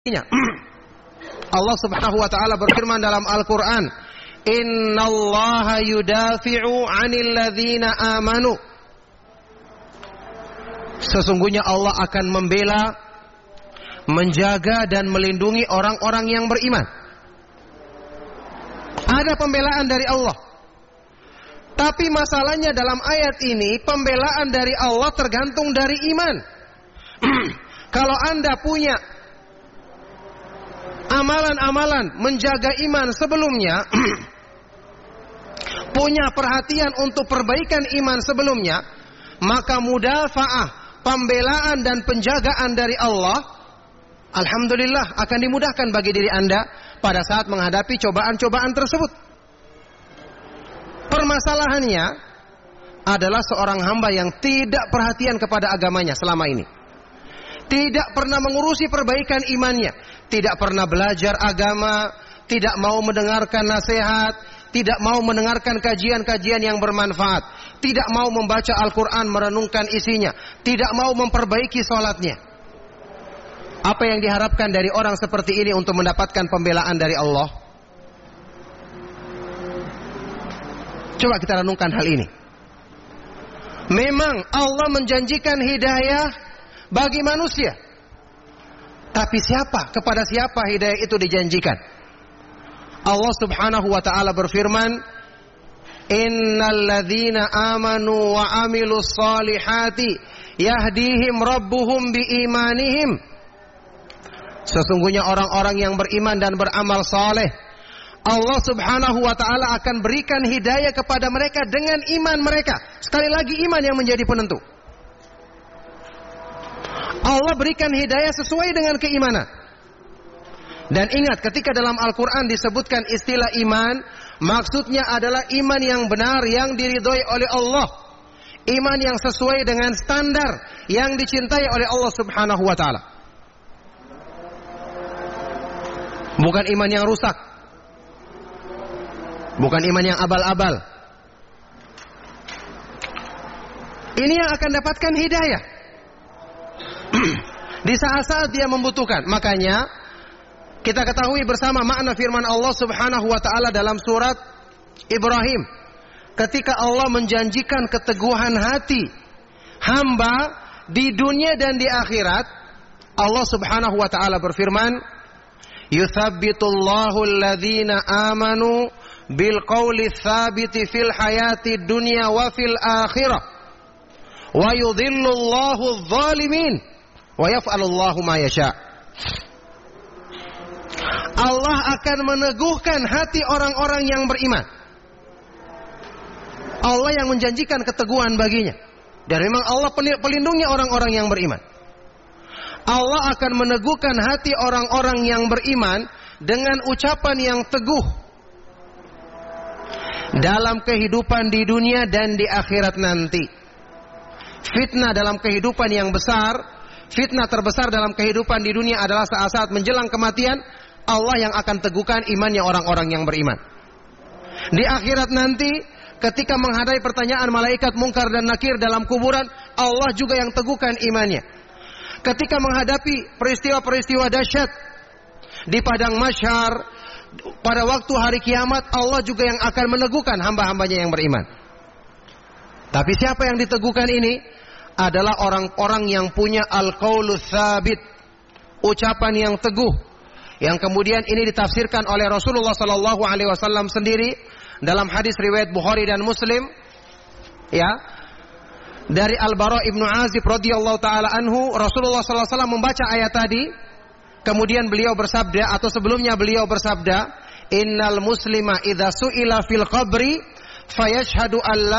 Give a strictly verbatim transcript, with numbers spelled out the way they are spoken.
Allah Subhanahu wa taala berfirman dalam Al-Qur'an, "Innallaha yudafi'u 'anil ladzina amanu." Sesungguhnya Allah akan membela, menjaga dan melindungi orang-orang yang beriman. Ada pembelaan dari Allah. Tapi masalahnya dalam ayat ini, pembelaan dari Allah tergantung dari iman. Kalau Anda punya amalan-amalan menjaga iman sebelumnya, punya perhatian untuk perbaikan iman sebelumnya, maka mudafa'ah, pembelaan dan penjagaan dari Allah, alhamdulillah akan dimudahkan bagi diri Anda pada saat menghadapi cobaan-cobaan tersebut. Permasalahannya adalah seorang hamba yang tidak perhatian kepada agamanya selama ini, tidak pernah mengurusi perbaikan imannya, tidak pernah belajar agama, tidak mau mendengarkan nasihat, tidak mau mendengarkan kajian-kajian yang bermanfaat, tidak mau membaca Al-Quran, merenungkan isinya, tidak mau memperbaiki sholatnya. Apa yang diharapkan dari orang seperti ini untuk mendapatkan pembelaan dari Allah? Coba kita renungkan hal ini. Memang Allah menjanjikan hidayah bagi manusia, tapi siapa, kepada siapa hidayah itu dijanjikan? Allah Subhanahu wa taala berfirman, "Innal ladzina amanu wa amilus solihati yahdihim rabbuhum biimanihim." Sesungguhnya orang-orang yang beriman dan beramal saleh, Allah Subhanahu wa taala akan berikan hidayah kepada mereka dengan iman mereka. Sekali lagi, iman yang menjadi penentu. Allah berikan hidayah sesuai dengan keimanan. Dan ingat, ketika dalam Al-Quran disebutkan istilah iman, maksudnya adalah iman yang benar, yang diridhoi oleh Allah, iman yang sesuai dengan standar yang dicintai oleh Allah Subhanahu wa taala. Bukan iman yang rusak, bukan iman yang abal-abal. Ini yang akan dapatkan hidayah di saat-saat dia membutuhkan. Makanya kita ketahui bersama makna firman Allah Subhanahu wa taala dalam surat Ibrahim, ketika Allah menjanjikan keteguhan hati hamba di dunia dan di akhirat. Allah Subhanahu wa taala berfirman, "Yuthabbitullahu alladhina amanu bil qawli tsabiti fil hayati dunya wa fil akhirah wa yudhillullahu adh-dhalimin wa yaf'alullahu ma yasha." Allah akan meneguhkan hati orang-orang yang beriman. Allah yang menjanjikan keteguhan baginya. Dan memang Allah pelindungnya orang-orang yang beriman. Allah akan meneguhkan hati orang-orang yang beriman dengan ucapan yang teguh dalam kehidupan di dunia dan di akhirat nanti. Fitnah dalam kehidupan yang besar, fitnah terbesar dalam kehidupan di dunia adalah saat-saat menjelang kematian. Allah yang akan teguhkan imannya orang-orang yang beriman. Di akhirat nanti, ketika menghadapi pertanyaan malaikat Munkar dan Nakir dalam kuburan, Allah juga yang teguhkan imannya. Ketika menghadapi peristiwa-peristiwa dahsyat di padang mahsyar, pada waktu hari kiamat, Allah juga yang akan meneguhkan hamba-hambanya yang beriman. Tapi siapa yang diteguhkan ini? Adalah orang-orang yang punya al-qaulus tsabit, ucapan yang teguh, yang kemudian ini ditafsirkan oleh Rasulullah sallallahu alaihi wasallam sendiri dalam hadis riwayat Bukhari dan Muslim, ya, dari Al-Bara ibnu Azib radhiyallahu taala anhu. Rasulullah sallallahu alaihi wasallam membaca ayat tadi, kemudian beliau bersabda, atau sebelumnya beliau bersabda, "Innal muslima idza su'ila fil qabri fayashhadu an la